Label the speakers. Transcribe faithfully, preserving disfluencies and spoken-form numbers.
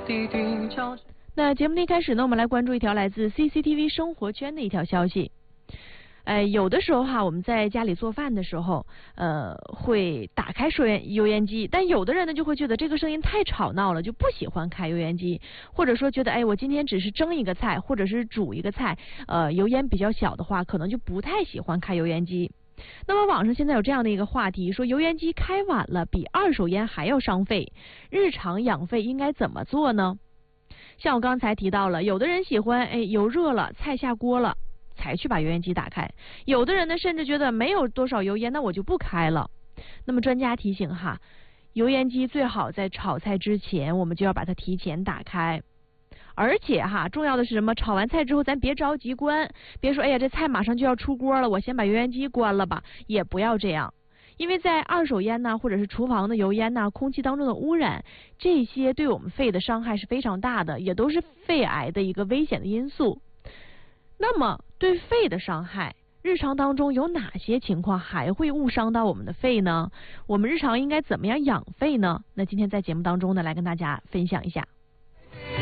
Speaker 1: 那节目的一开始呢，我们来关注一条来自 C C T V 生活圈的一条消息。呃，有的时候哈，我们在家里做饭的时候，呃，会打开收烟油烟机，但有的人呢就会觉得这个声音太吵闹了，就不喜欢开油烟机，或者说觉得，哎，我今天只是蒸一个菜，或者是煮一个菜，呃，油烟比较小的话，可能就不太喜欢开油烟机。那么网上现在有这样的一个话题，说油烟机开晚了比二手烟还要伤肺，日常养肺应该怎么做呢？像我刚才提到了，有的人喜欢，哎，油热了，菜下锅了，才去把油烟机打开。有的人呢，甚至觉得没有多少油烟，那我就不开了。那么专家提醒哈，油烟机最好在炒菜之前，我们就要把它提前打开。而且哈，重要的是什么？炒完菜之后，咱别着急关，别说哎呀，这菜马上就要出锅了，我先把油烟机关了吧，也不要这样。因为在二手烟呐，或者是厨房的油烟呐，空气当中的污染，这些对我们肺的伤害是非常大的，也都是肺癌的一个危险的因素。那么对肺的伤害，日常当中有哪些情况还会误伤到我们的肺呢？我们日常应该怎么样养肺呢？那今天在节目当中呢，来跟大家分享一下。